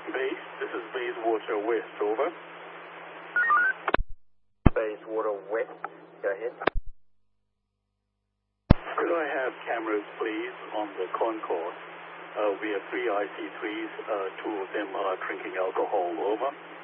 Base, this is Bayswater West, over. Bayswater West, go ahead. Could I have cameras, please, on the concourse? We have 3 IC3s, 2 of them are drinking alcohol, over.